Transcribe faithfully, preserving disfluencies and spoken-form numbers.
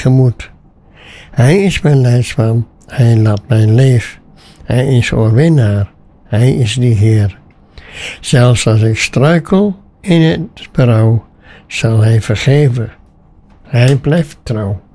gemoed. Hij is mijn leidsman, hij laat mij leef. Hij is overwinnaar, hij is die Heer. Zelfs als ik struikel in het berouw, zal hij vergeven. Hij blijft trouw.